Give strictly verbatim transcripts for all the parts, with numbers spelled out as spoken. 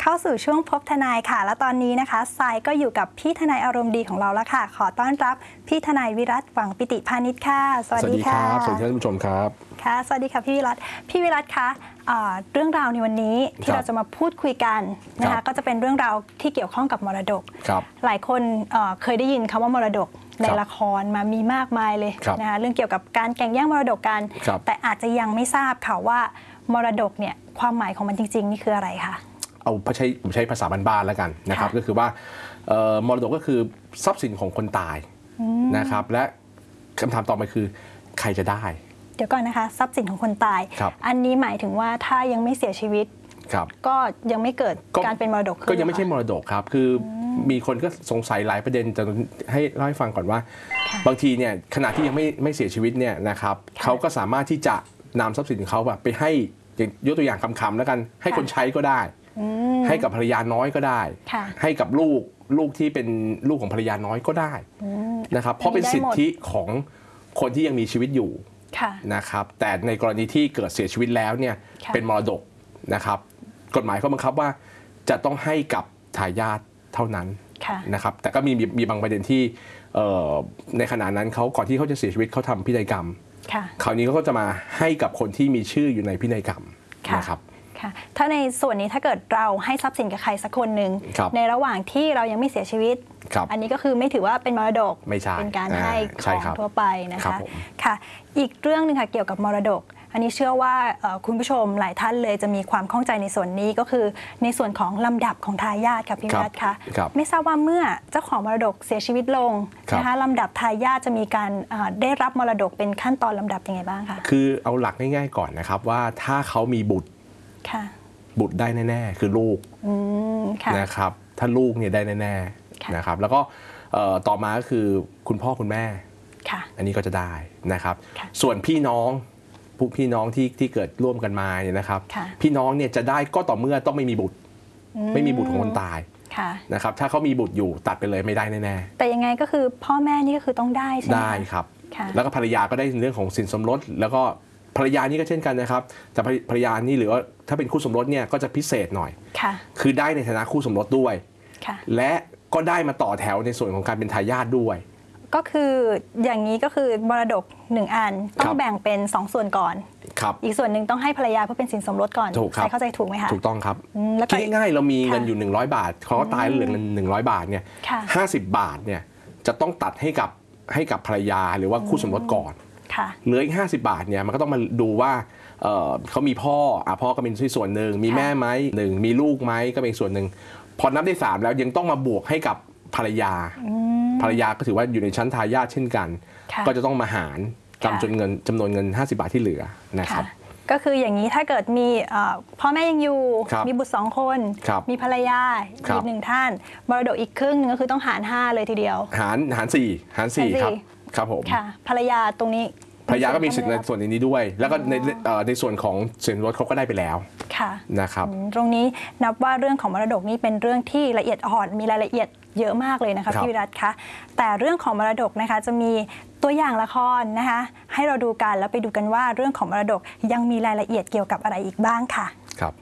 เข้าสู่ช่วงพบทนายค่ะและตอนนี้นะคะทรายก็อยู่กับพี่ทนายอารมณ์ดีของเราแล้วค่ะขอต้อนรับพี่ทนายวิรัตหวังปิติพานิชค่ะสวัสดีค่ะสวัสดีท่านผู้ชมครับค่ะสวัสดีค่ะพี่วิรัตพี่วิรัตคะเรื่องราวในวันนี้ที่เราจะมาพูดคุยกันนะคะก็จะเป็นเรื่องราวที่เกี่ยวข้องกับมรดกหลายคนเคยได้ยินคำว่ามรดกในละครมามีมากมายเลยนะคะเรื่องเกี่ยวกับการแข่งแย่งมรดกกันแต่อาจจะยังไม่ทราบค่ะว่ามรดกเนี่ยความหมายของมันจริงๆนี่คืออะไรคะเอาใช้ใช้ภาษาบ้านๆแล้วกันนะครับก็คือว่ามรดกก็คือทรัพย์สินของคนตายนะครับและคำถามต่อไปคือใครจะได้เดี๋ยวก่อนนะคะทรัพย์สินของคนตายอันนี้หมายถึงว่าถ้ายังไม่เสียชีวิตก็ยังไม่เกิดการเป็นมรดกก็ยังไม่ใช่มรดกครับคือมีคนก็สงสัยหลายประเด็นจะให้เล่าให้ฟังก่อนว่าบางทีเนี่ยขณะที่ยังไม่ไม่เสียชีวิตเนี่ยนะครับเขาก็สามารถที่จะนำทรัพย์สินของเขาแบบไปให้ยกตัวอย่างคำๆแล้วกันให้คนใช้ก็ได้ให้กับภรรยาน้อยก็ได้ให้กับลูกลูกที่เป็นลูกของภรรยาน้อยก็ได้นะครับเพราะเป็นสิทธิของคนที่ยังมีชีวิตอยู่นะครับแต่ในกรณีที่เกิดเสียชีวิตแล้วเนี่ยเป็นมรดกนะครับกฎหมายเขาบังคับว่าจะต้องให้กับทายาทเท่านั้นนะครับแต่ก็มีมีบางประเด็นที่ในขณะนั้นเขาก่อนที่เขาจะเสียชีวิตเขาทำพินัยกรรมคราวนี้เขาก็จะมาให้กับคนที่มีชื่ออยู่ในพินัยกรรมนะครับถ้าในส่วนนี้ถ้าเกิดเราให้ทรัพย์สินกับใครสักคนหนึ่งในระหว่างที่เรายังไม่เสียชีวิตอันนี้ก็คือไม่ถือว่าเป็นมรดกเป็นการให้ของทั่วไปนะคะค่ะอีกเรื่องหนึ่งค่ะเกี่ยวกับมรดกอันนี้เชื่อว่าคุณผู้ชมหลายท่านเลยจะมีความข้องใจในส่วนนี้ก็คือในส่วนของลำดับของทายาทค่ะพี่วิรัตคะไม่ทราบว่าเมื่อเจ้าของมรดกเสียชีวิตลงนะคะลำดับทายาทจะมีการได้รับมรดกเป็นขั้นตอนลำดับยังไงบ้างคะคือเอาหลักง่ายๆก่อนนะครับว่าถ้าเขามีบุตรบุตรได้แน่ๆคือลูกนะครับถ้าลูกเนี่ยได้แน่ๆนะครับแล้วก็ต่อมาก็คือคุณพ่อคุณแม่อันนี้ก็จะได้นะครับส่วนพี่น้องพวกพี่น้องที่ที่เกิดร่วมกันมาเนี่ยนะครับพี่น้องเนี่ยจะได้ก็ต่อเมื่อต้องไม่มีบุตรไม่มีบุตรของคนตายนะครับถ้าเขามีบุตรอยู่ตัดไปเลยไม่ได้แน่ๆแต่ยังไงก็คือพ่อแม่นี่ก็คือต้องได้ใช่ไหมได้ครับแล้วก็ภรรยาก็ได้เรื่องของสินสมรสแล้วก็ภรรยานี่ก็เช่นกันนะครับแต่ภรรยานี่หรือว่าถ้าเป็นคู่สมรสเนี่ยก็จะพิเศษหน่อยคือได้ในฐานะคู่สมรสด้วยและก็ได้มาต่อแถวในส่วนของการเป็นทายาทด้วยก็คืออย่างนี้ก็คือมรดกหนึ่งอันต้องแบ่งเป็นสองส่วนก่อนอีกส่วนหนึ่งต้องให้ภรรยาเพื่อเป็นสินสมรสก่อนใครเข้าใจถูกไหมคะถูกต้องครับคิดง่ายๆเรามีเงินอยู่หนึ่งร้อยบาทเขาตายเหลือเงินหนึ่งร้อยบาทเนี่ยห้าสิบบาทเนี่ยจะต้องตัดให้กับให้กับภรรยาหรือว่าคู่สมรสก่อนเหลืออีกห้าสิบบาทเนี่ยมันก็ต้องมาดูว่าเขามีพ่ออ่ะพ่อก็เป็นส่วนหนึ่งมีแม่ไหมหนึ่งมีลูกไหมก็เป็นส่วนหนึ่งพอนับได้สามแล้วยังต้องมาบวกให้กับภรรยาภรรยาก็ถือว่าอยู่ในชั้นทายาทเช่นกันก็จะต้องมาหารตามจำนวนเงินจำนวนเงินห้าสิบบาทที่เหลือนะครับก็คืออย่างนี้ถ้าเกิดมีพ่อแม่ยังอยู่มีบุตรสองคนมีภรรยาอีกหนึ่งท่านมรดกอีกครึ่งนึงก็คือต้องหารห้าเลยทีเดียวหารหารสี่หารสี่ครับครับผมภรรยาตรงนี้ภรรยาก็มีสิทธิ์ในส่วนนี้ด้วยแล้วก็ในในส่วนของสินสมรสเขาก็ได้ไปแล้วนะครับตรงนี้นับว่าเรื่องของมรดกนี่เป็นเรื่องที่ละเอียดอ่อนมีรายละเอียดเยอะมากเลยนะคะพี่วิรัตคะแต่เรื่องของมรดกนะคะจะมีตัวอย่างละครนะคะให้เราดูกันแล้วไปดูกันว่าเรื่องของมรดกยังมีรายละเอียดเกี่ยวกับอะไรอีกบ้างค่ะครับ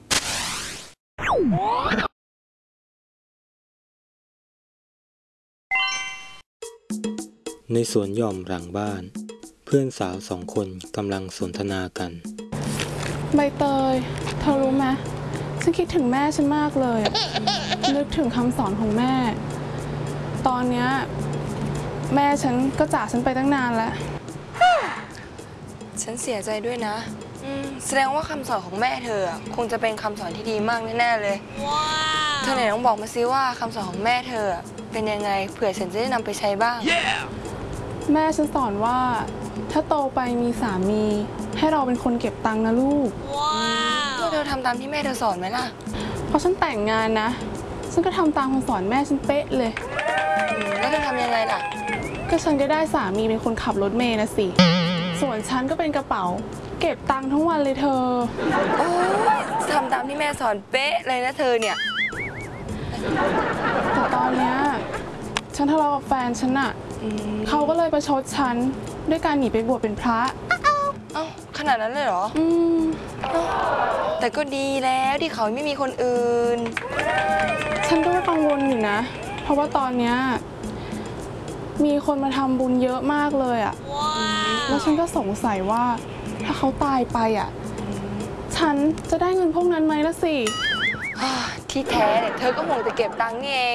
ในสวนหย่อมหลังบ้านเพื่อนสาวสองคนกำลังสนทนากันใบเตยเธอรู้ไหมฉันคิดถึงแม่ฉันมากเลยนึกถึงคำสอนของแม่ตอนนี้แม่ฉันก็จากฉันไปตั้งนานแล้วฉันเสียใจด้วยนะแสดงว่าคำสอนของแม่เธอคงจะเป็นคำสอนที่ดีมากแน่ๆเลยเธอไหนลองบอกมาซิว่าคำสอนของแม่เธอเป็นยังไงเผื่อฉันจะได้นำไปใช้บ้าง yeah! แม่ฉันสอนว่าถ้าโตไปมีสามีให้เราเป็นคนเก็บตังค์นะลูก wow! เธอทำตามที่แม่เธอสอนไหมล่ะพอฉันแต่งงานนะฉันก็ทำตามคำสอนแม่ฉันเป๊ะเลยแล้วเธอทำยังไงล่ะก็ฉันก็ได้สามีเป็นคนขับรถเมล์นะสิส่วนฉันก็เป็นกระเป๋าเก็บตังค์ทั้งวันเลยเธอโอ้ทำตามที่แม่สอนเป๊ะเลยนะเธอเนี่ยแต่ตอนเนี้ยฉันทะเลาะกับแฟนฉันอะเขาก็เลยประชดฉันด้วยการหนีไปบวชเป็นพระเอ้าใครขนาดนั้นเลยเหรออืมแต่ก็ดีแล้วที่เขาไม่มีคนอื่นฉันก็กังวลอยู่นะ เพราะว่าตอนเนี้ยมีคนมาทำบุญเยอะมากเลยอะแล้วฉันก็สงสัยว่าถ้าเขาตายไปอะฉันจะได้เงินพวกนั้นไหมล่ะสิที่แท้เนี่ยเธอก็หมงแต่เก็บตังค์นี่เอง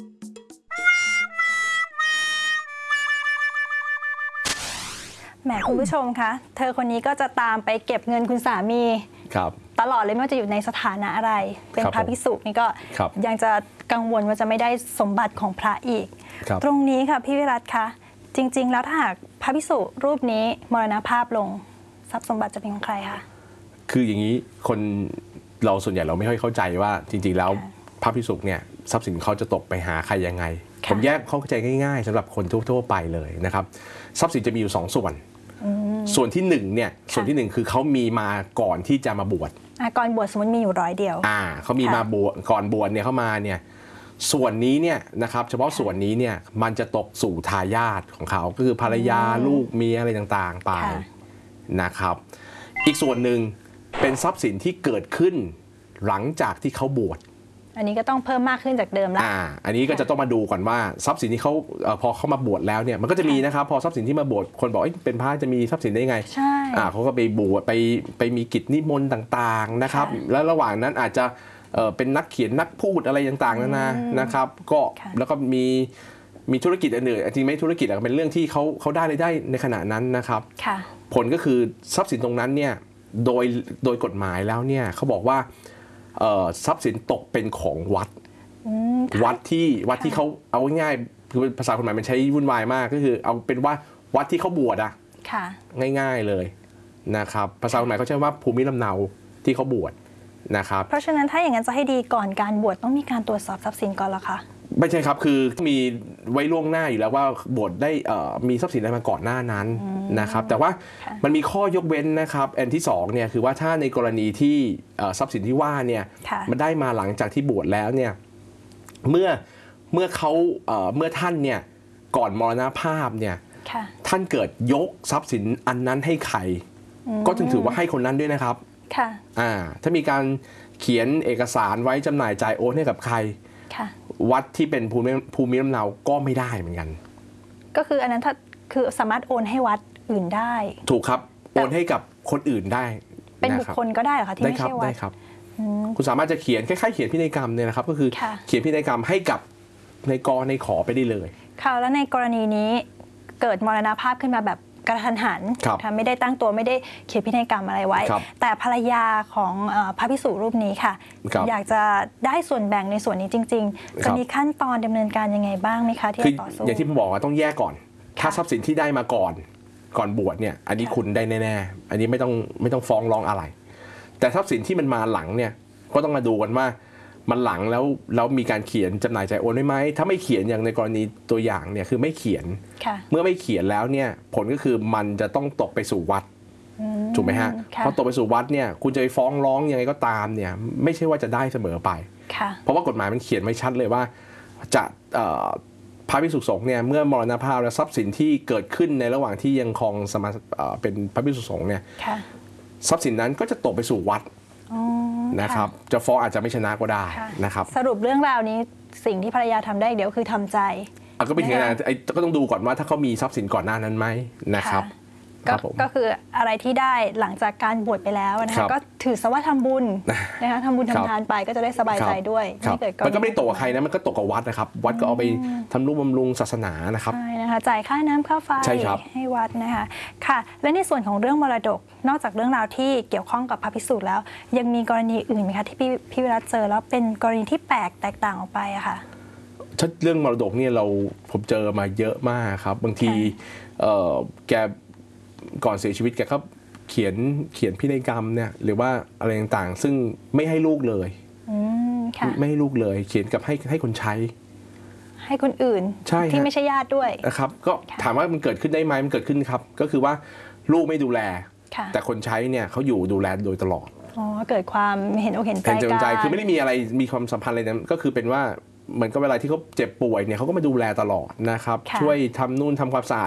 แหมคุณผู้ชมคะเธอคนนี้ก็จะตามไปเก็บเงินคุณสามีครับตลอดเลยไม่ว่าจะอยู่ในสถานะอะไร เป็นพระภิกษุนี่ก็ยังจะกังวลว่าจะไม่ได้สมบัติของพระอีก ตรงนี้ค่ะพี่วิรัตคะจริงๆแล้วถ้าหากพระภิกษุรูปนี้มรณภาพลงทรัพย์สมบัติจะเป็นของใครคะคืออย่างนี้คนเราส่วนใหญ่เราไม่ค่อยเข้าใจว่าจริงๆแล้วพระภิกษุเนี่ยทรัพย์สินเขาจะตกไปหาใครยังไงผมแยกเข้าใจง่ายๆสำหรับคนทั่วๆไปเลยนะครับทรัพย์สินจะมีอยู่สองส่วนส่วนที่หนึ่งเนี่ยส่วนที่หนึ่งคือเขามีมาก่อนที่จะมาบวชก่อนบวชสมมติมีอยู่ร้อยเดียวอ่าเขามีมาบวชก่อนบวชเนี่ยเขามาเนี่ยส่วนนี้เนี่ยนะครับเฉพาะส่วนนี้เนี่ยมันจะตกสู่ทายาทของเขาก็คือภรรยาลูกเมียอะไรต่างๆไปนะครับอีกส่วนหนึ่งเป็นทรัพย์สินที่เกิดขึ้นหลังจากที่เขาบวชอันนี้ก็ต้องเพิ่มมากขึ้นจากเดิมแล้วอ่าอันนี้ก็จะต้องมาดูก่อนว่าทรัพย์สินที่เขาพอเขามาบวชแล้วเนี่ยมันก็จะมีนะครับพอทรัพย์สินที่มาบวชคนบอกเป็นพระจะมีทรัพย์สินได้ไงใช่อ่าเขาก็ไปบวชไปไปมีกิจนิมนต์ต่างๆนะครับแล้วระหว่างนั้นอาจจะเออเป็นนักเขียนนักพูดอะไรต่างๆนานานะครับก็แล้วก็มีมีธุรกิจอื่นๆจริงไม่ธุรกิจเป็นเรื่องที่เขาเขาได้ได้ในขณะนั้นนะครับผลก็คือทรัพย์สินตรงนั้นเนี่ยโดยโดยกฎหมายแล้วเนี่ยเขาบอกว่าทรัพย์สินตกเป็นของวัดวัดที่วัดที่เขาเอาง่ายๆคือภาษากฎหมายมันใช้วุ่นวายมากก็คือเอาเป็นว่าวัดที่เขาบวชอะง่ายๆเลยนะครับภาษากฎหมายเขาใช้ว่าภูมิลำเนาที่เขาบวชนะครับเพราะฉะนั้นถ้าอย่างนั้นจะให้ดีก่อนการบวชต้องมีการตรวจสอบทรัพย์สินก่อนหรอคะไม่ใช่ครับคือมีไว้ล่วงหน้าอยู่แล้วว่าบวชได้มีทรัพย์สินอะไรมาก่อนหน้านั้นนะครับแต่ว่ามันมีข้อยกเว้นนะครับอันที่สองเนี่ยคือว่าถ้าในกรณีที่ทรัพย์สินที่ว่าเนี่ยมันได้มาหลังจากที่บวชแล้วเนี่ยเมื่อเมื่อเขาเมื่อท่านเนี่ยก่อนมรณภาพเนี่ยท่านเกิดยกทรัพย์สินอันนั้นให้ใครก็จึงถือว่าให้คนนั้นด้วยนะครับค่ะอ่าถ้ามีการเขียนเอกสารไว้จำหน่ายจ่ายโอนให้กับใครวัดที่เป็นภูมิภูมิลำเนาก็ไม่ได้เหมือนกันก็คืออันนั้นถ้าคือสามารถโอนให้วัดอื่นได้ถูกครับโอนให้กับคนอื่นได้เป็นบุคคลก็ได้เหรอคะที่ไม่ใช่วัดได้ครับคุณสามารถจะเขียนคล้ายๆเขียนพินัยกรรมเนี่ยนะครับก็คือเขียนพินัยกรรมให้กับในกในขอไปได้เลยค่ะแล้วในกรณีนี้เกิดมรณภาพขึ้นมาแบบกระทันหันไม่ได้ตั้งตัวไม่ได้เขียนพินัยกรรมอะไรไว้แต่ภรรยาของพระภิกษุรูปนี้ค่ะอยากจะได้ส่วนแบ่งในส่วนนี้จริงๆจะมีขั้นตอนดำเนินการยังไงบ้างไหมคะที่ต่อสู้อย่างที่ผมบอกว่าต้องแยกก่อนถ้าทรัพย์สินที่ได้มาก่อนก่อนบวชเนี่ยอันนี้คุณได้แน่ๆอันนี้ไม่ต้องไม่ต้องฟ้องร้องอะไรแต่ทรัพย์สินที่มันมาหลังเนี่ยก็ต้องมาดูกันว่ามันหลังแล้วแล้วมีการเขียนจำหน่ายจ่ายโอนได้ไหมถ้าไม่เขียนอย่างในกรณีตัวอย่างเนี่ยคือไม่เขียนเมื่อไม่เขียนแล้วเนี่ยผลก็คือมันจะต้องตกไปสู่วัดถูกไหมฮะพอตกไปสู่วัดเนี่ยคุณจะไปฟ้องร้องยังไงก็ตามเนี่ยไม่ใช่ว่าจะได้เสมอไปเพราะว่ากฎหมายมันเขียนไว้ชัดเลยว่าจะพระภิกษุสงฆ์เนี่ยเมื่อมรณภาพและทรัพย์สินที่เกิดขึ้นในระหว่างที่ยังครองสมาเป็นพระภิกษุสงฆ์เนี่ยทรัพย์สินนั้นก็จะตกไปสู่วัดนะครับจะฟ้องอาจจะไม่ชนะก็ได้นะครับสรุปเรื่องราวนี้สิ่งที่ภรรยาทำได้เดี๋ยวคือทำใจก็เป็นอย่างนั้นก็ต้องดูก่อนว่าถ้าเขามีทรัพย์สินก่อนหน้านั้นไหมนะครับก็คืออะไรที่ได้หลังจากการบวชไปแล้วนะคะก็ถือซะว่าทำบุญนะคะทำบุญทำทานไปก็จะได้สบายใจด้วยไม่เกิดมันก็ไม่ได้ตกกับใครนะมันก็ตกกับวัดนะครับวัดก็เอาไปทำนุบำรุงศาสนานะครับใช่นะคะจ่ายค่าน้ำค่าไฟให้วัดนะคะค่ะและในส่วนของเรื่องมรดกนอกจากเรื่องราวที่เกี่ยวข้องกับพระภิกษุแล้วยังมีกรณีอื่นไหมคะที่พี่พี่วิรัตเจอแล้วเป็นกรณีที่แปลกแตกต่างออกไปอะค่ะถ้าเรื่องมรดกเนี่ยเราผมเจอมาเยอะมากครับบางทีแกก่อนเสียชีวิตแกก็เขียนเขียนพินัยกรรมเนี่ยหรือว่าอะไรต่างๆซึ่งไม่ให้ลูกเลยไม่ให้ลูกเลยเขียนกับให้ให้คนใช้ให้คนอื่นที่ไม่ใช่ญาติด้วยนะครับก็ถามว่ามันเกิดขึ้นได้ไหมมันเกิดขึ้นครับก็คือว่าลูกไม่ดูแลแต่คนใช้เนี่ยเขาอยู่ดูแลโดยตลอดอ๋อเกิดความเห็นอกเห็นใจกันคือไม่ได้มีอะไรมีความสัมพันธ์อะไรนั้นก็คือเป็นว่าเหมือนกับเวลาที่เขาเจ็บป่วยเนี่ยเขาก็มาดูแลตลอดนะครับช่วยทำนู่นทำความสะอาด